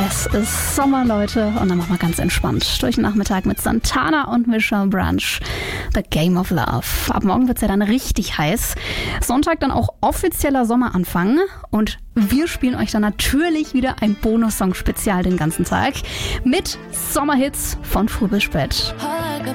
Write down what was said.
Es ist Sommer, Leute, und dann machen wir ganz entspannt durch den Nachmittag mit Santana und Michelle Branch. The Game of Love. Ab morgen wird es ja dann richtig heiß. Sonntag dann auch offizieller Sommeranfang. Und wir spielen euch dann natürlich wieder ein Bonus-Song-Spezial den ganzen Tag mit Sommerhits von früh bis spät.